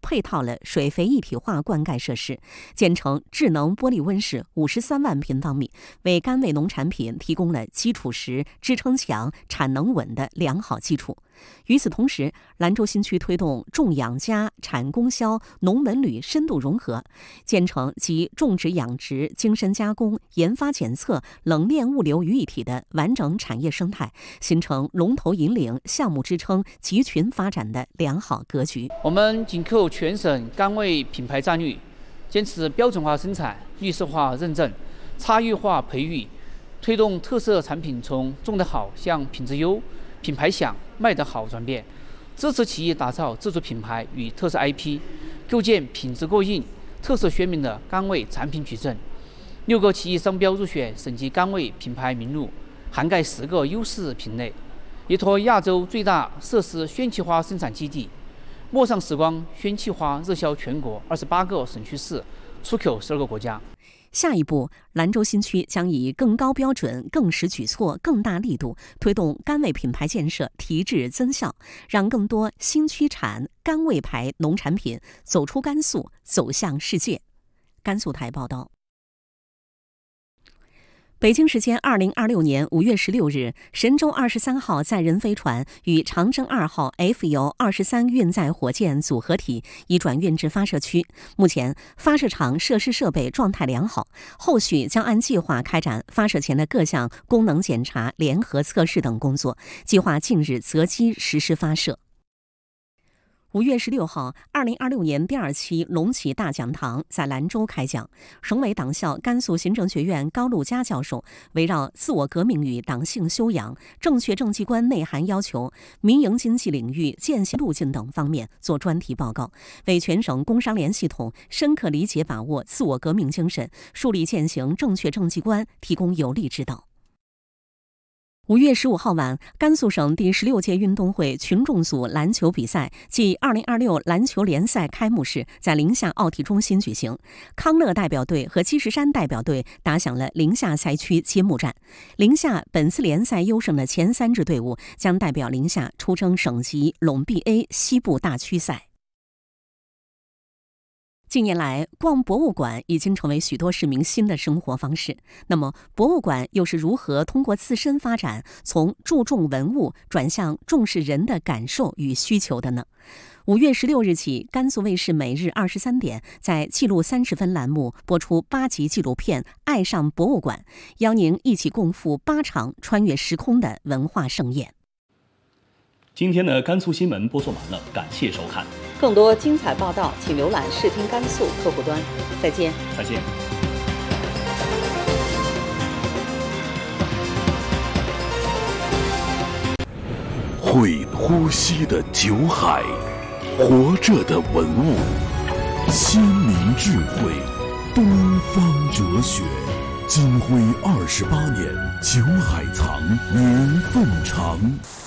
配套了水肥一体化灌溉设施，建成智能玻璃温室53万平方米，为甘味农产品提供了基础实、支撑强、产能稳的良好基础。与此同时，兰州新区推动种养家、产供销、农文旅深度融合，建成集种植养殖、精深加工、研发检测、冷链物流于一体的完整产业生态，形成龙头引领、项目支撑、集群发展的良好格局。 我们紧扣全省甘味品牌战略，坚持标准化生产、绿色化认证、差异化培育，推动特色产品从种得好向品质优、品牌响、卖得好转变，支持企业打造自主品牌与特色 IP， 构建品质过硬、特色鲜明的甘味产品矩阵。6个企业商标入选省级甘味品牌名录，涵盖10个优势品类，依托亚洲最大设施宣气花生产基地，陌上时光宣气花热销全国28个省区市，出口12个国家。 下一步，兰州新区将以更高标准、更实举措、更大力度，推动甘味品牌建设提质增效，让更多新区产甘味牌农产品走出甘肃，走向世界。甘肃台报道。北京时间2026年5月16日，神舟23号载人飞船与长征2号 Fu-23运载火箭组合体已转运至发射区。目前，发射场设施设备状态良好，后续将按计划开展发射前的各项功能检查、联合测试等工作，计划近日择机实施发射。5月16号，2026年第2期龙旗大讲堂在兰州开讲。省委党校甘肃行政学院高路佳教授围绕自我革命与党性修养、正确政绩观内涵要求、民营经济领域践行路径等方面做专题报告，为全省工商联系统深刻理解把握自我革命精神、树立践行正确政绩观提供有力指导。5月15号晚，甘肃省第16届运动会群众组篮球比赛暨2026篮球联赛开幕式在临夏奥体中心举行。康乐代表队和积石山代表队打响了临夏赛区揭幕战。临夏本次联赛优胜的前3支队伍将代表临夏出征省级陇 BA 西部大区赛。近年来，逛博物馆已经成为许多市民新的生活方式。那么，博物馆又是如何通过自身发展，从注重文物转向重视人的感受与需求的呢？5月16日起，甘肃卫视每日23点在记录30分栏目播出8集纪录片《爱上博物馆》，邀您一起共赴8场穿越时空的文化盛宴。 今天的甘肃新闻播送完了，感谢收看。 更多精彩报道，请浏览视听甘肃客户端。再见。 再见。 会呼吸的酒海，活着的文物，先民智慧，东方哲学。金辉28年，酒海藏，年份长。